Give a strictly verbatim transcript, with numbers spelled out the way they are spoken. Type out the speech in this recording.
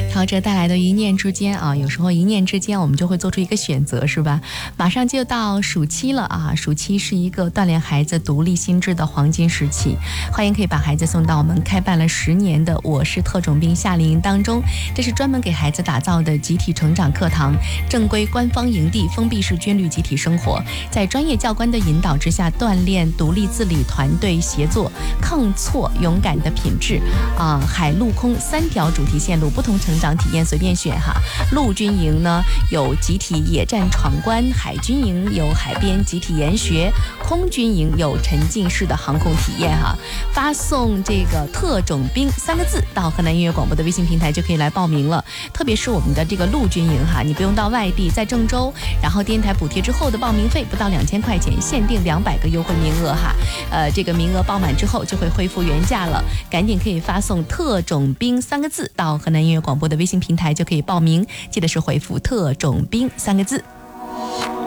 陶喆带来的一念之间啊，有时候一念之间我们就会做出一个选择，是吧？马上就到暑期了啊，暑期是一个锻炼孩子独立心智的黄金时期，欢迎可以把孩子送到我们开办了十年的我是特种兵夏令营当中，这是专门给孩子打造的集体成长课堂，正规官方营地，封闭式军旅集体生活，在专业教官的引导之下，锻炼独立自理、团队协作、抗挫、勇敢的品质啊！海陆空三条主题线路，不同成长体验随便选哈。陆军营呢有集体野战闯关，海军营有海边集体研学，空军营有沉浸式的航空体验哈。发送这个特种兵三个字到河南音乐广播的微信平台就可以来报名了。特别是我们的这个陆军营哈，你不用到外地，在郑州，然后电台补贴之后的报名费不到两千块钱，限定两百个优惠名额哈。呃，这个名额报满之后就会恢复原价了，赶紧可以发送特种兵三个字到河南音乐广播的微信平台就可以报名，记得是回复特种兵三个字。